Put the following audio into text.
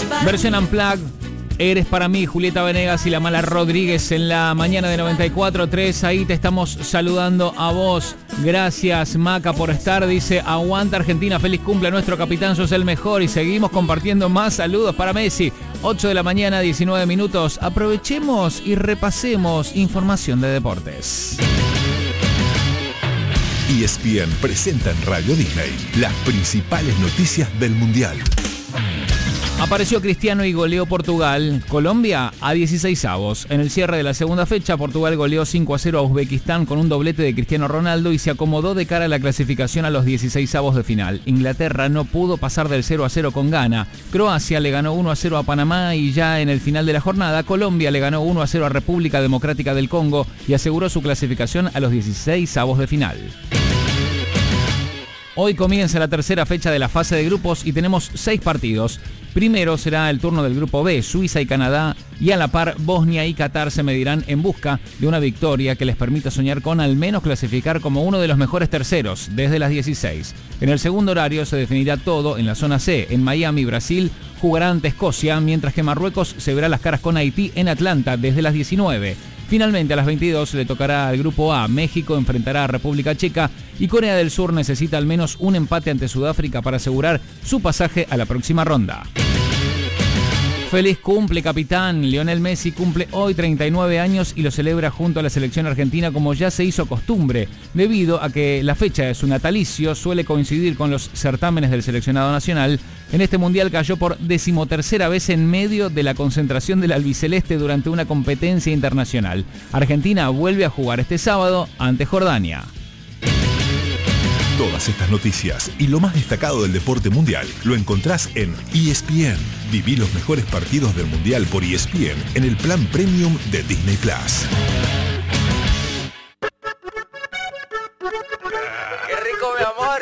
Versión Unplugged. Eres para mí, Julieta Venegas y La Mala Rodríguez en la mañana de 94.3. Ahí te estamos saludando a vos. Gracias, Maca, por estar. Dice, aguanta Argentina, feliz cumple a nuestro capitán, sos el mejor. Y seguimos compartiendo más saludos para Messi. 8 de la mañana, 19 minutos. Aprovechemos y repasemos información de deportes. ESPN presenta en Radio Disney las principales noticias del Mundial. Apareció Cristiano y goleó Portugal. Colombia a 16avos. En el cierre de la segunda fecha, Portugal goleó 5-0 a Uzbekistán con un doblete de Cristiano Ronaldo y se acomodó de cara a la clasificación a los 16avos de final. Inglaterra no pudo pasar del 0-0 con Ghana. Croacia le ganó 1-0 a Panamá y ya en el final de la jornada, Colombia le ganó 1-0 a República Democrática del Congo y aseguró su clasificación a los 16avos de final. Hoy comienza la tercera fecha de la fase de grupos y tenemos 6 partidos. Primero será el turno del grupo B, Suiza y Canadá, y a la par Bosnia y Qatar se medirán en busca de una victoria que les permita soñar con al menos clasificar como uno de los mejores terceros desde las 16. En el segundo horario se definirá todo en la zona C. En Miami, Brasil jugará ante Escocia, mientras que Marruecos se verá las caras con Haití en Atlanta desde las 19. Finalmente a las 22 le tocará al grupo A. México enfrentará a República Checa y Corea del Sur necesita al menos un empate ante Sudáfrica para asegurar su pasaje a la próxima ronda. Feliz cumple, capitán. Lionel Messi cumple hoy 39 años y lo celebra junto a la selección argentina como ya se hizo costumbre, debido a que la fecha de su natalicio suele coincidir con los certámenes del seleccionado nacional. En este mundial cayó por 13ª vez en medio de la concentración del albiceleste durante una competencia internacional. Argentina vuelve a jugar este sábado ante Jordania. Todas estas noticias y lo más destacado del deporte mundial lo encontrás en ESPN. Viví los mejores partidos del mundial por ESPN en el plan premium de Disney Plus. ¡Qué rico, mi amor!